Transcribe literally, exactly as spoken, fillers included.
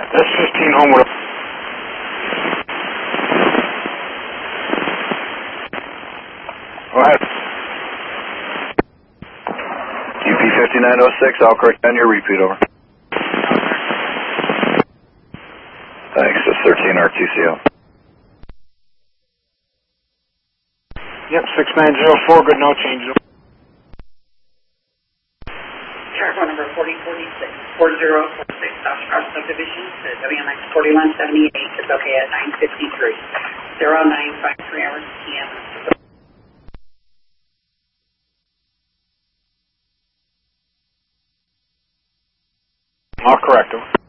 That's fifteen Homewood. Go ahead. U P fifty-nine oh six, I'll correct on your repeat, over. Thanks, that's thirteen R T C L. Yep, six nine zero four, good, no changes. Trackwell number forty forty-six, four zero four six, South Cross Subdivision, to W M X forty-one seventy-eight, it's okay at nine fifty-three, zero nine five three hours P M. I'll correct them.